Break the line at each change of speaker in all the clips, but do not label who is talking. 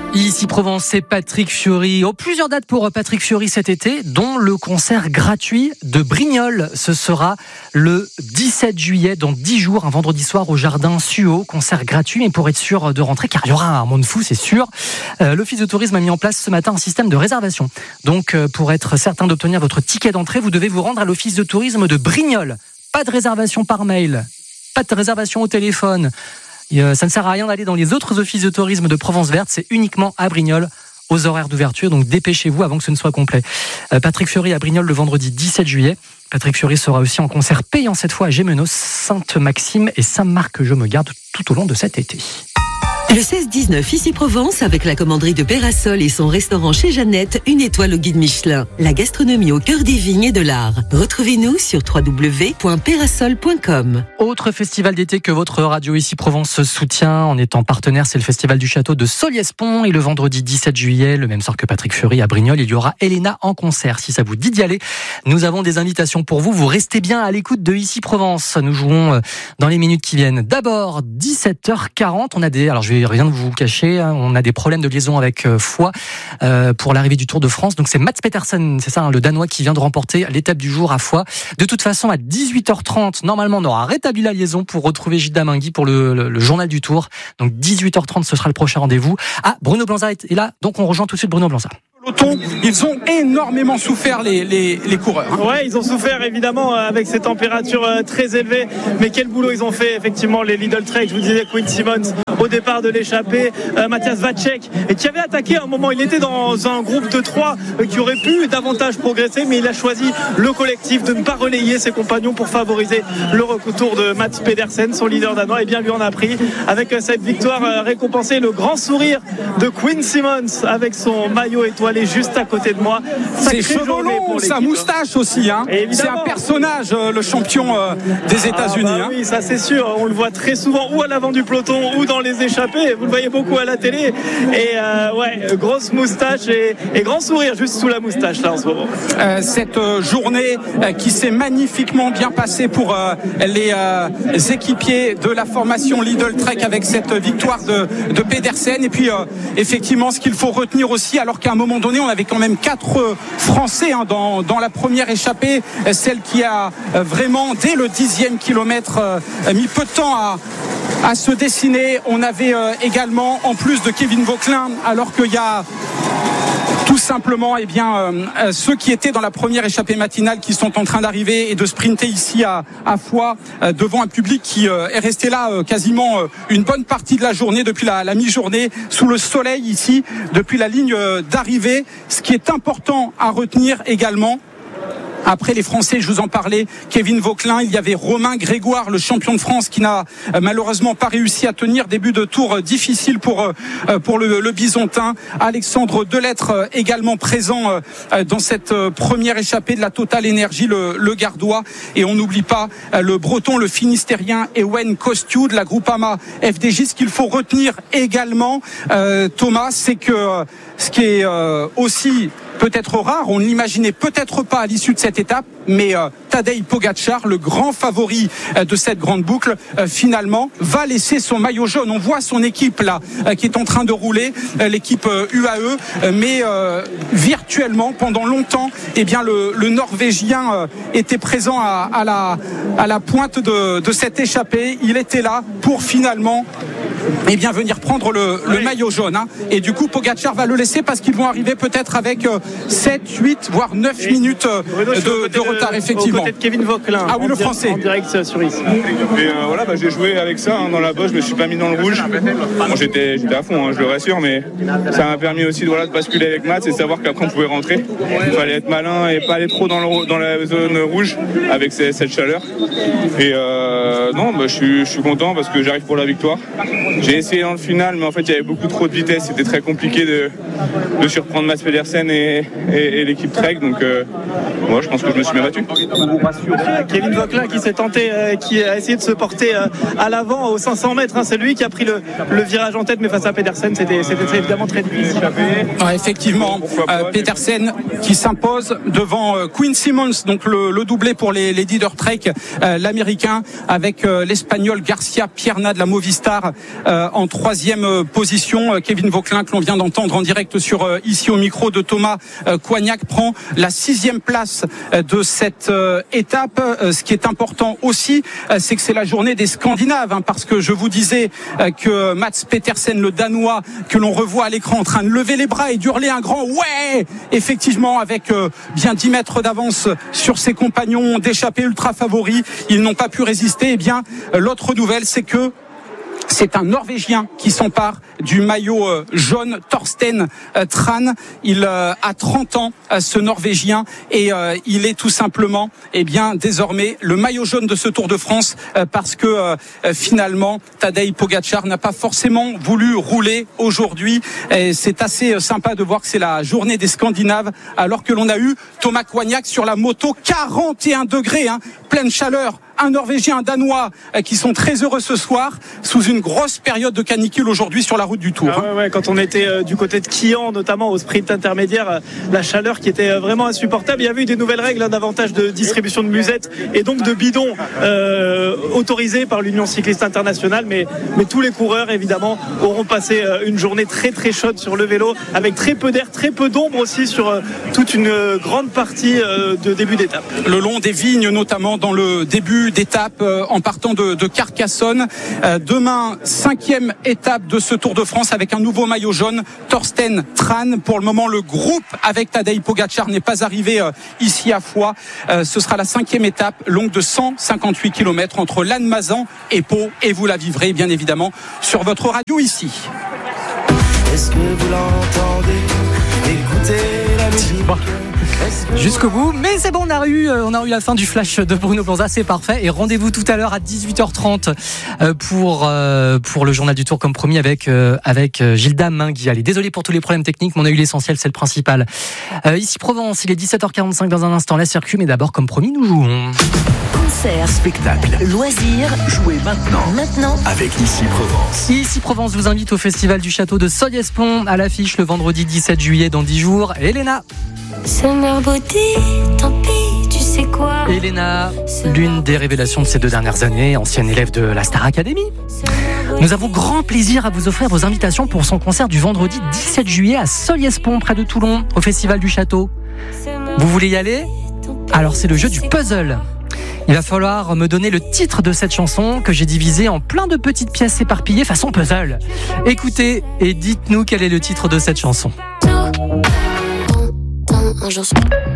Ici Provence, c'est Patrick Fiori. Plusieurs dates pour Patrick Fiori cet été, dont le concert gratuit de Brignoles. Ce sera le 17 juillet, dans 10 jours, un vendredi soir au Jardin Suau. Concert gratuit, mais pour être sûr de rentrer, car il y aura un monde fou, c'est sûr. L'Office de tourisme a mis en place ce matin un système de réservation. Donc, pour être certain d'obtenir votre ticket d'entrée, vous devez vous rendre à l'Office de tourisme de Brignoles. Pas de réservation par mail, pas de réservation au téléphone. Ça ne sert à rien d'aller dans les autres offices de tourisme de Provence Verte, c'est uniquement à Brignoles aux horaires d'ouverture, donc dépêchez-vous avant que ce ne soit complet. Patrick Fiori à Brignoles le vendredi 17 juillet. Patrick Fiori sera aussi en concert payant cette fois à Gémenos, Sainte-Maxime et Saint-Marc-je-me-garde tout au long de cet été.
Le 16-19, ici Provence, avec la commanderie de Pérasol et son restaurant chez Jeannette, 1 étoile au guide Michelin. La gastronomie au cœur des vignes et de l'art. Retrouvez-nous sur www.perasol.com.
Autre festival d'été que votre radio ici Provence soutient en étant partenaire, c'est le festival du château de Soliès-Pont. Et le vendredi 17 juillet, le même soir que Patrick Fiori à Brignoles, il y aura Elena en concert. Si ça vous dit d'y aller, nous avons des invitations pour vous. Vous restez bien à l'écoute de ici Provence. Nous jouons dans les minutes qui viennent. D'abord, 17h40, alors je vais rien de vous cacher, on a des problèmes de liaison avec Foix pour l'arrivée du Tour de France. Donc c'est Mats Pedersen, c'est ça, le Danois qui vient de remporter l'étape du jour à Foix. De toute façon, à 18h30, normalement, on aura rétabli la liaison pour retrouver Gilles Damingui pour le journal du Tour. Donc 18h30, ce sera le prochain rendez-vous. Bruno Blanza est là, donc on rejoint tout de suite Bruno Blanza.
Ils ont énormément souffert les coureurs.
Ouais, ils ont souffert évidemment avec ces températures très élevées. Mais quel boulot ils ont fait effectivement les Lidl Trek. Je vous disais Quinn Simmons au départ de l'échappée, Matthias Vacek qui avait attaqué à un moment. Il était dans un groupe de 3 qui aurait pu davantage progresser, mais il a choisi le collectif de ne pas relayer ses compagnons pour favoriser le retour de Mats Pedersen, son leader danois. Et bien lui en a pris avec cette victoire récompensée, le grand sourire de Quinn Simmons avec son maillot étoilé juste à côté de moi.
Ses cheveux longs, sa moustache aussi, hein. C'est un personnage, le champion des États-Unis.
Oui, ça c'est sûr. On le voit très souvent ou à l'avant du peloton ou dans les échappées. Vous le voyez beaucoup à la télé. Et grosse moustache et grand sourire juste sous la moustache là en ce moment.
Cette journée qui s'est magnifiquement bien passée pour les équipiers de la formation Lidl Trek avec cette victoire de Pedersen. Et puis effectivement, ce qu'il faut retenir aussi, alors qu'à un moment donné, on avait quand même 4 Français dans la première échappée, celle qui a vraiment, dès le 10e kilomètre, mis peu de temps à se dessiner. On avait également, en plus de Kevin Vauquelin, alors qu'il y a tout simplement ceux qui étaient dans la première échappée matinale qui sont en train d'arriver et de sprinter ici à Foix devant un public qui est resté là quasiment une bonne partie de la journée depuis la mi-journée sous le soleil ici depuis la ligne d'arrivée. Ce qui est important à retenir également, après les Français, je vous en parlais, Kevin Vauquelin, il y avait Romain Grégoire, le champion de France, qui n'a malheureusement pas réussi à tenir. Début de tour difficile pour le Bisontin. Alexandre Delettre également présent dans cette première échappée de la Total Energy, le Gardois. Et on n'oublie pas le Breton, le Finistérien Ewen Kostiou de la Groupama FDJ. Ce qu'il faut retenir également, Thomas, c'est que ce qui est aussi peut-être rare, on ne l'imaginait peut-être pas à l'issue de cette étape, mais Tadej Pogačar, le grand favori de cette grande boucle, finalement va laisser son maillot jaune. On voit son équipe là qui est en train de rouler, l'équipe UAE, mais virtuellement pendant longtemps, le Norvégien était présent à la pointe de cette échappée. Il était là pour finalement venir prendre le maillot jaune. Et du coup, Pogačar va le laisser parce qu'ils vont arriver peut-être avec 7, 8, voire 9 minutes de retard, effectivement.
Au côté de Kevin Vauquelin.
Ah oui, le français.
En direct sur ici.
Et j'ai joué avec ça dans la bosse, je me suis pas mis dans le rouge. Bon, j'étais à fond, je le rassure, mais ça m'a permis aussi de basculer avec Mats et savoir qu'après on pouvait rentrer. Il fallait être malin et pas aller trop dans la zone rouge avec cette chaleur. Et je suis content parce que j'arrive pour la victoire. J'ai essayé dans le final, mais en fait il y avait beaucoup trop de vitesse, c'était très compliqué de surprendre Mats Pedersen et l'équipe Trek, donc moi je pense que je me suis bien battu.
Kevin Vauquelin qui s'est tenté, qui a essayé de se porter à l'avant aux 500 mètres, c'est lui qui a pris le virage en tête, mais face à Pedersen c'était évidemment très difficile.
Effectivement, Pedersen qui s'impose devant Quinn Simmons, donc le doublé pour les leaders Trek, l'américain, avec l'espagnol Garcia Pierna de la Movistar en 3e position. Kevin Vauquelin, que l'on vient d'entendre en direct sur ici au micro de Thomas Coignac, prend la 6e place de cette étape. Ce qui est important aussi, c'est que c'est la journée des Scandinaves, parce que je vous disais que Mats Petersen, le Danois, que l'on revoit à l'écran en train de lever les bras et d'hurler un grand ouais, effectivement, avec bien 10 mètres d'avance sur ses compagnons d'échappée ultra favoris, ils n'ont pas pu résister. Eh bien, l'autre nouvelle, c'est que c'est un Norvégien qui s'empare du maillot jaune, Thorsten Tran. Il a 30 ans, ce Norvégien, et il est tout simplement, désormais le maillot jaune de ce Tour de France, parce que finalement, Tadej Pogačar n'a pas forcément voulu rouler aujourd'hui. Et c'est assez sympa de voir que c'est la journée des Scandinaves, alors que l'on a eu Thomas Coignac sur la moto, 41 degrés, pleine chaleur. Un Norvégien, un Danois qui sont très heureux ce soir, sous une grosse période de canicule aujourd'hui sur la route du Tour.
Quand on était du côté de Quillan, notamment au sprint intermédiaire, la chaleur qui était vraiment insupportable. Il y avait eu des nouvelles règles, davantage de distribution de musettes et donc de bidons autorisés par l'Union cycliste internationale. Mais tous les coureurs, évidemment, auront passé une journée très très chaude sur le vélo, avec très peu d'air, très peu d'ombre aussi sur toute une grande partie de début d'étape.
Le long des vignes, notamment dans le début d'étape en partant de Carcassonne. Demain, 5e étape de ce Tour de France avec un nouveau maillot jaune, Thorsten Tran. Pour le moment, le groupe avec Tadej Pogačar n'est pas arrivé ici à Foix. Ce sera la 5e étape, longue de 158 km entre Lannemezan et Pau, et vous la vivrez bien évidemment sur votre radio ici.
Est-ce que vous l'entendez? Écoutez la musique.
Jusqu'au bout, mais c'est bon, on a eu la fin du flash de Bruno Blanza, c'est parfait. Et rendez-vous tout à l'heure à 18h30 pour le journal du Tour comme promis avec Gilda Mingui. Allez, désolé pour tous les problèmes techniques, mais on a eu l'essentiel, c'est le principal. Ici Provence, il est 17h45 dans un instant, la circuit, mais d'abord comme promis, nous jouons.
Concert,
spectacle,
loisirs,
jouez maintenant avec Ici Provence.
Ici Provence vous invite au festival du château de Soyespont, à l'affiche le vendredi 17 juillet dans 10 jours. Elena.
Summer Body, tant pis, tu sais quoi.
Elena, l'une des révélations de ces 2 dernières années, ancienne élève de la Star Academy. Nous avons grand plaisir à vous offrir vos invitations pour son concert du vendredi 17 juillet à Soyespont, près de Toulon, au festival du château. Vous voulez y aller? Alors c'est le jeu du puzzle. Il va falloir me donner le titre de cette chanson que j'ai divisée en plein de petites pièces éparpillées façon puzzle. Écoutez et dites-nous quel est le titre de cette chanson.
Un jour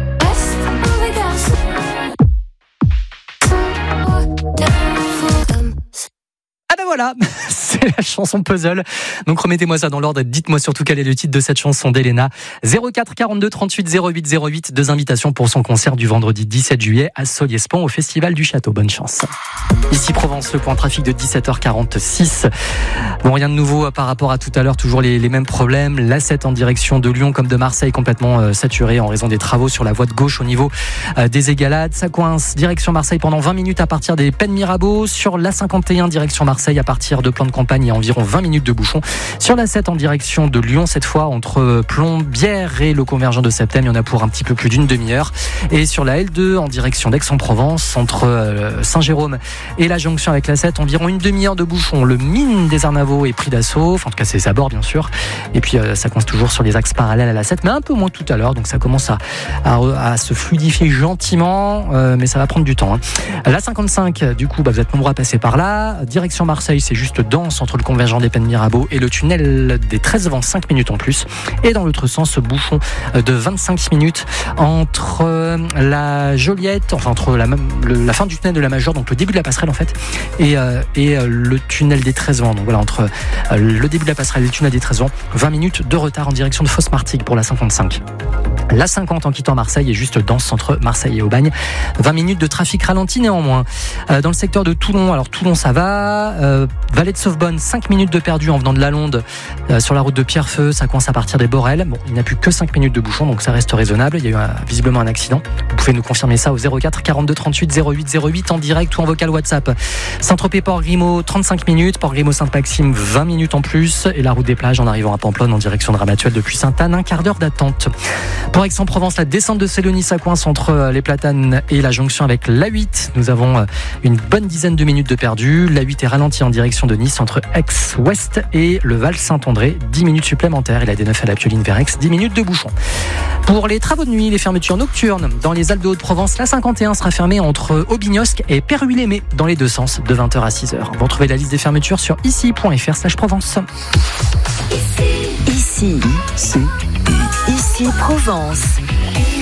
Ah ben voilà, c'est la chanson puzzle. Donc remettez-moi ça dans l'ordre et dites-moi surtout quel est le titre de cette chanson d'Elena. 04 42 38 08 08, 2 invitations pour son concert du vendredi 17 juillet à Soyespont au Festival du Château. Bonne chance. Ici Provence, le point trafic de 17h46. Bon, rien de nouveau par rapport à tout à l'heure, toujours les mêmes problèmes. L'A7 en direction de Lyon comme de Marseille complètement saturé en raison des travaux sur la voie de gauche au niveau des Égalades. Ça coince direction Marseille pendant 20 minutes à partir des Pennes Mirabeau. Sur l'A51 direction Marseille à partir de Plan de Campagne, il y a environ 20 minutes de bouchon. Sur l'A7 en direction de Lyon, cette fois entre Plombières et le convergent de Septem, il y en a pour un petit peu plus d'une demi-heure. Et sur la L2 en direction d'Aix-en-Provence, entre Saint-Jérôme et la jonction avec l'A7, environ une demi-heure de bouchon. Le mine des Arnavaux est pris d'assaut, enfin, en tout cas c'est ses abords bien sûr. Et puis ça coince toujours sur les axes parallèles à l'A7, mais un peu moins tout à l'heure, donc ça commence à se fluidifier gentiment, mais ça va prendre du temps. L'A55, du coup, vous êtes nombreux à passer par là. Direction Marseille, c'est juste dense entre le convergent des Pennes Mirabeau et le tunnel des 13 vents, 5 minutes en plus. Et dans l'autre sens, bouchon de 25 minutes entre la Joliette, enfin entre la fin du tunnel de la Major, donc le début de la passerelle en fait, et le tunnel des 13 vents. Donc voilà, entre le début de la passerelle et le tunnel des 13 vents, 20 minutes de retard en direction de Fos-Martigues pour la 55. La 50 en quittant Marseille est juste dense entre Marseille et Aubagne. 20 minutes de trafic ralenti néanmoins. Dans le secteur de Toulon, alors Toulon ça va. Vallée de Sauvebonne, 5 minutes de perdu en venant de la Londe sur la route de Pierrefeu. Ça coince à partir des Borel. Bon, il n'y a plus que 5 minutes de bouchon, donc ça reste raisonnable. Il y a eu visiblement un accident. Vous pouvez nous confirmer ça au 04 42 38 08 08 en direct ou en vocal WhatsApp. Saint-Tropez-Port-Grimaud, 35 minutes. Port-Grimaud-Sainte-Maxime, 20 minutes en plus. Et la route des plages en arrivant à Pamplonne en direction de Ramatuelle depuis Sainte-Anne, un quart d'heure d'attente. Pour Aix-en-Provence, la descente de Sélonie, ça coince entre les Platanes et la jonction avec l'A8. Nous avons une bonne dizaine de minutes de perdu. L'A8 est ralentie en direction de Nice entre Aix-Ouest et le Val-Saint-André. 10 minutes supplémentaires. Et la D9 à la Pioline vers Aix, 10 minutes de bouchon. Pour les travaux de nuit, les fermetures nocturnes dans les Alpes de Haute-Provence, la 51 sera fermée entre Aubignosc et Péruy-les-Mets dans les deux sens de 20h à 6h. Vous retrouvez la liste des fermetures sur ici.fr/Provence.
Ici Provence.